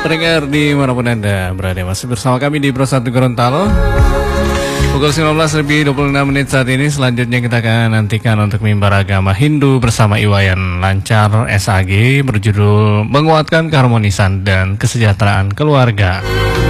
Pendengar dimanapun Anda berada, masih bersama kami di Pro 1 Gorontalo. Pukul 19.26 saat ini. Selanjutnya kita akan nantikan untuk mimbar agama Hindu bersama Iwayan Lancar SAG berjudul Menguatkan Keharmonisan dan Kesejahteraan Keluarga.